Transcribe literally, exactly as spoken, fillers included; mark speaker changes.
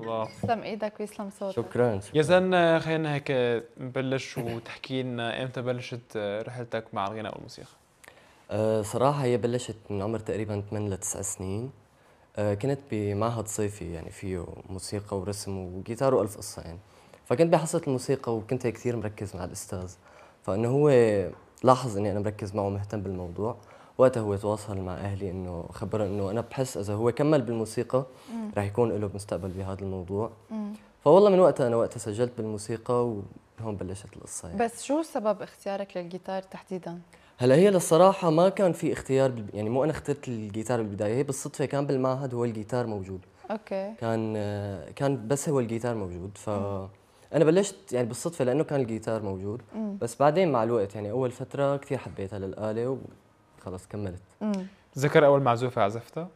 Speaker 1: الله.
Speaker 2: يسلم ايدك ويسلم صوتك.
Speaker 3: شكرا, شكرا.
Speaker 1: يا زن خلينا هيك نبلش وتحكي لنا امتى بلشت رحلتك مع الغناء والموسيقى؟
Speaker 3: أه صراحة هي بلشت من عمر تقريبا ثمانية لتسع سنين. أه كنت بمعهد صيفي يعني فيه موسيقى ورسم وجيتار وألف قصة يعني. فكنت بحصة الموسيقى وكنت كثير مركز مع الأستاذ، فإنه هو لاحظ إني أنا مركز معه ومهتم بالموضوع. وقتها هو تواصل مع أهلي إنه خبر إنه أنا بحس إذا هو كمل بالموسيقى رح يكون له مستقبل بهذا الموضوع. مم. فوالله من وقتها أنا وقتها سجلت بالموسيقى وهون بلشت القصة يعني.
Speaker 2: بس شو سبب اختيارك للجيتار تحديداً؟
Speaker 3: هلا هي للصراحة ما كان في اختيار بالب... يعني مو أنا اخترت الجيتار بالبداية، هي بالصدفة كان بالمعهد هو الجيتار موجود.
Speaker 2: اوكي.
Speaker 3: كان كان بس هو الجيتار موجود، فأنا بلشت يعني بالصدفة لأنه كان الجيتار موجود. مم. بس بعدين مع الوقت يعني أول فترة كثير حبيتها للآلة وخلص كملت.
Speaker 1: تذكر أول معزوفة عزفتها؟